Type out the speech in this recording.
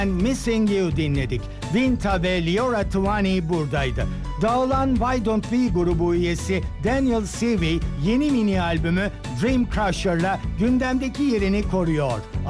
Missing You dinledik. Vinta ve Liora Twani buradaydı. Dağılan Why Don't We grubu üyesi Daniel Seavey yeni mini albümü Dream Crusher'la gündemdeki yerini koruyor.